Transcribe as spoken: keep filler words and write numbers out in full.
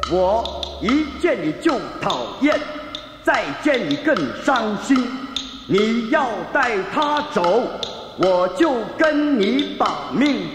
我一见你就讨厌，再见你更伤心。你要带他走，我就跟你把命